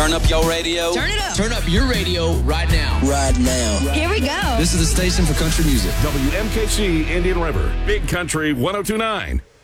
Turn up your radio. Turn it up. Turn up your radio right now. Right now. Here we go. This is the station for country music. WMKC Indian River, Big Country 102.9.